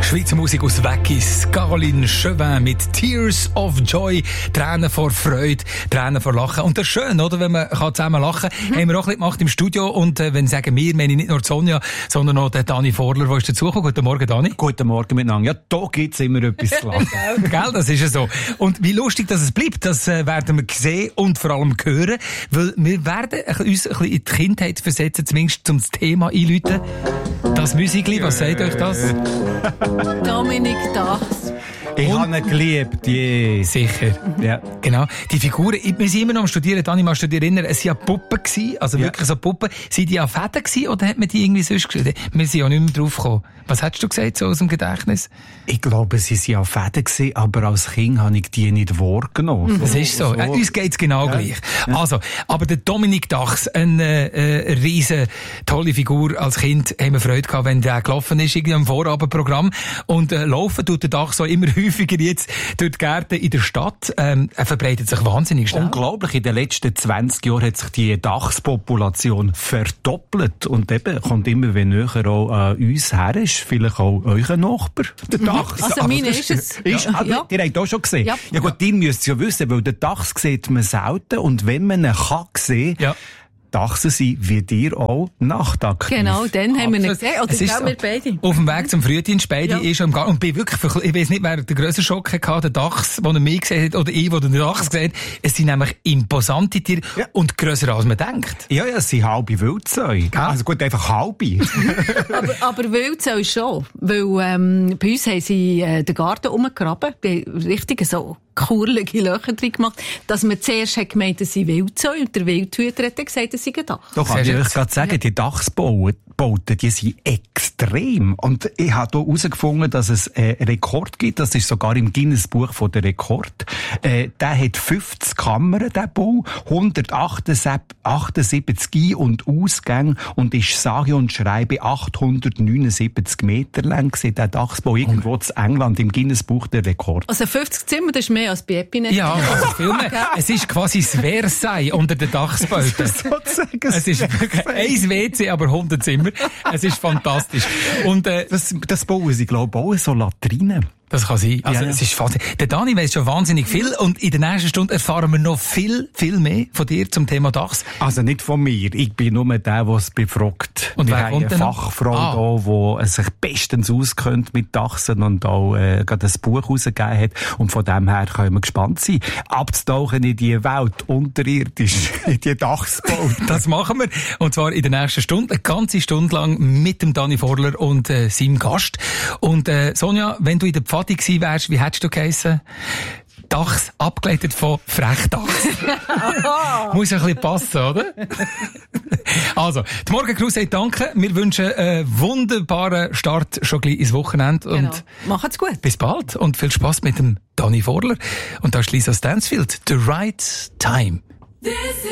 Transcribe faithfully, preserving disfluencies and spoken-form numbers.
Schweizer Musik aus Weggis. Caroline Chauvin mit Tears of Joy. Tränen vor Freude, Tränen vor Lachen. Und das ist schön, oder? Wenn man kann zusammen lachen kann. Mhm. Haben wir auch ein bisschen gemacht im Studio. Und äh, wenn ich sage wir, meine ich nicht nur Sonja, sondern auch den Dani Vorler, der ist dazugekommen. Guten Morgen, Dani. Guten Morgen miteinander. Ja, da gibt's immer etwas zu lachen. Gell, das ist ja so. Und wie lustig, dass es bleibt, das äh, werden wir sehen und vor allem hören. Weil wir werden uns ein bisschen in die Kindheit versetzen, zumindest zum Thema einläuten. Das Musikli, was sagt euch das? Dominik Dachs. Ich habe ihn geliebt, je. Sicher. Ja. Genau. Die Figuren, wir sind immer noch am Studieren, Dani, machst du dich erinnern, es waren ja Puppen gewesen, also Ja. wirklich so Puppen. Sind die ja Fäden gewesen, oder hat man die irgendwie sonst geschrieben? Wir sind ja nicht mehr drauf gekommen. Was hättest du gesagt, so aus dem Gedächtnis? Ich glaube, sie waren ja Fäden gewesen, aber als Kind habe ich die nicht wahrgenommen. Das ist so. Äh, uns geht's genau Ja. gleich. Also, aber der Dominik Dachs, eine äh, riesen tolle Figur. Als Kind haben wir Freude gehabt, wenn der gelaufen ist, irgendwie am Vorabendprogramm. Und äh, laufen tut der Dachs so immer häufiger jetzt durch die Gärten in der Stadt. Ähm, er verbreitet sich wahnsinnig schnell. Unglaublich, in den letzten zwanzig Jahren hat sich die Dachspopulation verdoppelt. Und eben kommt immer wenn näher auch an uns her, ist vielleicht auch euer Nachbar, der Dachs. Also, Aber meine das ist es. Ist, Ja. ah, Ja. Ihr habt auch schon gesehen. Ja. Ja gut, ihr müsst es ja wissen, weil den Dachs sieht man selten. Und wenn man ihn kann sehen, Ja. Dachsen sie wie dir auch nachtaktiv. Genau, dann haben wir ihn Absolut. gesehen. Oder Es ich ist glaube, so. wir beide. Auf dem Weg zum Frühdienst, beide Ja. ist am Gang. Und bin wirklich, verkl- ich weiss nicht, wer den grössten Schock hatte, der Dachs, den er mich gesehen hat, oder ich, der den Dachs gesehen hat. Es sind nämlich imposante Tiere Ja. und grösser als man denkt. Ja, ja, es sind halbe Wildzeuge. Ja. Also gut, einfach halbe. aber, aber Wildsau schon. Weil ähm, bei uns haben sie äh, den Garten umgegraben. Die haben richtig so kurlige Löcher drin gemacht, dass man zuerst hat gemeint, es sei Wildsau. Und der Wildhüter hat dann gesagt, es sei ein Dach. Doch, kann Siehst ich du euch gerade sagen, die Dachsbauten, die sind extrem. Und ich habe hier herausgefunden, dass es einen Rekord gibt. Das ist sogar im Guinness-Buch von der Rekord. Äh, der hat fünfzig Kammern, der Bau, hundertachtundsiebzig Ein- und Ausgänge und ist sage und schreibe achthundertneunundsiebzig Meter lang gewesen, der Dachsbau irgendwo in England im Guinness-Buch der Rekord. Also fünfzig Zimmer, das ist mehr als bei Epinet. Ja, also viel mehr. Es ist quasi das Versailles unter den Dachsbauten. Sozusagen. Es ist wirklich ein W C, aber hundert Zimmer. Es ist fantastisch. Und, äh, Das, das bauen sie, glaube ich, auch so Latrinen. das kann sein. Also, Ja, ja. es ist faszinierend. Der Dani weiss schon wahnsinnig viel und in der nächsten Stunde erfahren wir noch viel, viel mehr von dir zum Thema Dachs. Also nicht von mir. Ich bin nur der, der es befragt. Und wir wer haben kommt eine denn noch? Fachfrau Ah. da, die sich bestens auskennt mit Dachsen und auch äh, gerade ein Buch rausgegeben hat. Und von dem her können wir gespannt sein, abzutauchen in die Welt unterirdisch, in die Dachsbauten. Das machen wir. Und zwar in der nächsten Stunde. Eine ganze Stunde lang mit dem Dani Vorler und äh, seinem Gast. Und äh, Sonja, wenn du in der Pfadi gewesen wärst, wie hättest du geheissen? Dachs, abgeleitet von Frechdachs. Muss ein bisschen passen, oder? Also, die Morgencrew sagt Danke. Wir wünschen einen wunderbaren Start schon gleich ins Wochenende. Genau. Und Macht's gut. bis bald und viel Spaß mit dem Dani Vorler. Und da ist Lisa Stansfield. The Right Time.